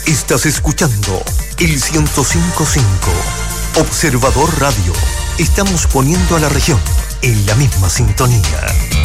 Estás escuchando el 105.5. Observador Radio. Estamos poniendo a la región en la misma sintonía.